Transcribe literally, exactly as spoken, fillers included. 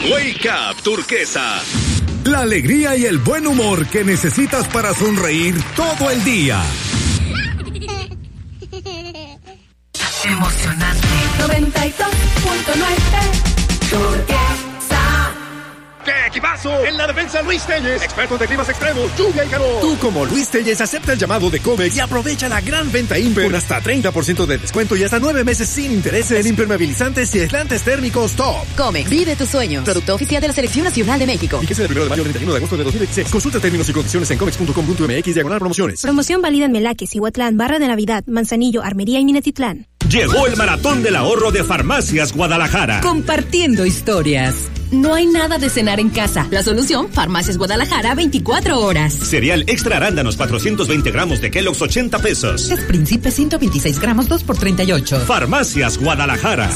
Wake Up Turquesa. La alegría y el buen humor que necesitas para sonreír todo el día. Emocionante. noventa y dos punto nueve Turquesa. ¡Qué equipazo! En la defensa, Luis Telles, expertos de climas extremos, lluvia y calor. Tú, como Luis Telles, acepta el llamado de Comex y aprovecha la gran venta Imper con hasta treinta por ciento de descuento y hasta nueve meses sin intereses en impermeabilizantes y aislantes térmicos top. Comex, vive tus sueños. Producto oficial de la Selección Nacional de México. Fíjese del primero de mayo al treinta y uno de agosto de dos mil veintiséis. Consulta términos y condiciones en comex punto com punto m x diagonal promociones. Promoción válida en Melaques, Cihuatlán, Barra de Navidad, Manzanillo, Armería y Minatitlán. Llegó el Maratón del Ahorro de Farmacias Guadalajara. Compartiendo historias. No hay nada de cenar en casa. La solución, Farmacias Guadalajara, veinticuatro horas. Cereal extra arándanos, cuatrocientos veinte gramos de Kellogg's, ochenta pesos. Es Príncipe, ciento veintiséis gramos, dos por treinta y ocho. Farmacias Guadalajara.